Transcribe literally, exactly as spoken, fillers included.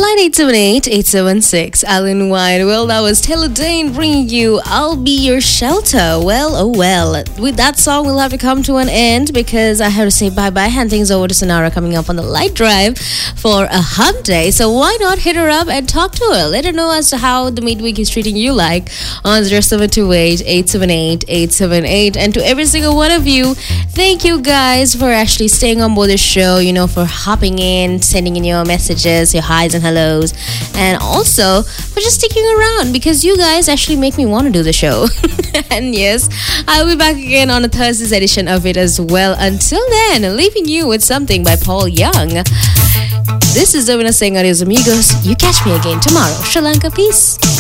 nine eight seven eight, eight seven six. Alan White. Well, that was Taylor Dane bringing you I'll Be Your Shelter. Well, oh well. With that song, we'll have to come to an end because I have to say bye-bye. Hand things over to Sonara coming up on the light drive for a hump day. So why not hit her up and talk to her? Let her know as to how the midweek is treating you like on zero seven two eight, eight seven eight, eight seven eight. And to every single one of you, thank you guys for actually staying on board the show, you know, for hopping in, sending in your messages, your highs and hellos, and also for just sticking around because you guys actually make me want to do the show. And yes, I'll be back again on a Thursday's edition of it as well. Until then, leaving you with something by Paul Young. This is Dovina saying adios amigos. You catch me again tomorrow. Sri Lanka, peace.